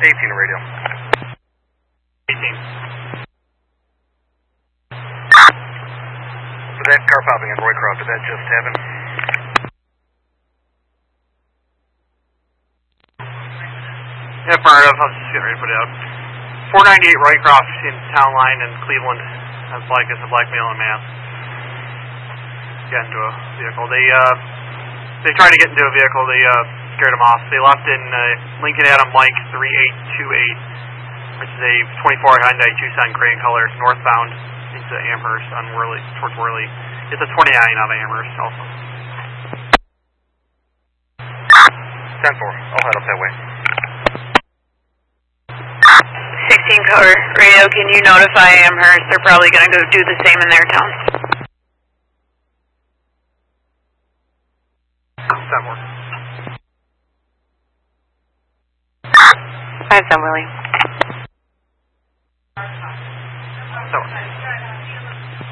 18 radio. 18. For that car popping in Roycroft, did that just happen? Yeah, fired up. I'll just get ready to put it out. 498 Roycroft in town line in Cleveland. That's like it's a blackmail and mass. Get into a vehicle. They tried to get into a vehicle. They scared them off. They left in Lincoln Adam Mike 3828, which is a 24 Hyundai Tucson gray in color, northbound into Amherst on Worley, towards Worley. It's a 29 out of Amherst also. 10-4. I'll head up that way. 16 cover radio, can you notify Amherst? They're probably going to go do the same in their town. 10-4. 5-7 Willie.